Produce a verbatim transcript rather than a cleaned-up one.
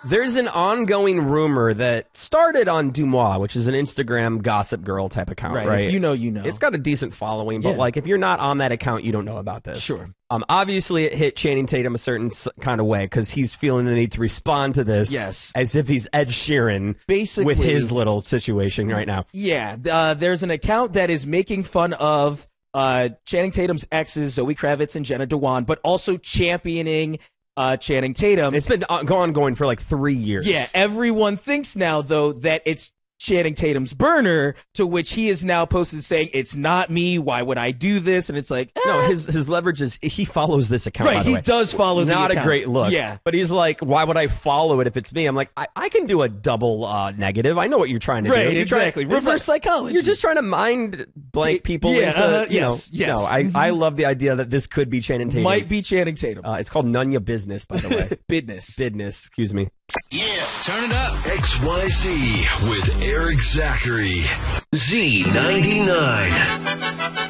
There's an ongoing rumor that started on Dumois, which is an Instagram gossip girl type account, right? right? If you know, you know. It's got a decent following, but Yeah. like if you're not on that account, you don't know about this. Sure. Um, obviously, it hit Channing Tatum a certain s- kind of way because he's feeling the need to respond to this Yes. as if he's Ed Sheeran Basically, with his little situation right now. Yeah, uh, there's an account that is making fun of uh, Channing Tatum's exes, Zoe Kravitz and Jenna Dewan, but also championing uh, Channing Tatum. It's been on- ongoing for like three years. Yeah, everyone thinks now, though, that it's Channing Tatum's burner, to which he is now posted saying, it's not me, why would I do this? And it's like, eh. No, his his leverage is he follows this account. Right, by the he way. does follow the Not a account. great look. Yeah. But he's like, why would I follow it if it's me? I'm like, I, I can do a double uh, negative. I know what you're trying to Right, do. You're exactly. Trying, it's Reverse like- psychology. You're just trying to mind blank people Yeah, into, uh, you yes, know, yes. No, I, I love the idea that this could be Channing Tatum. Might be Channing Tatum. Uh, it's called Nunya Business, by the way. Business. Business, excuse me. Yeah, turn it up. X Y Z with Eric Zachary. Z ninety-nine.